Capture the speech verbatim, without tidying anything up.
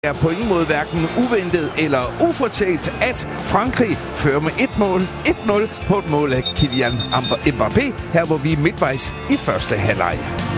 er på ingen måde hverken uventet eller ufortjent, at Frankrig fører med et mål, et nul på et mål af Kylian Mbappé, her hvor vi er midtvejs i første halvleg.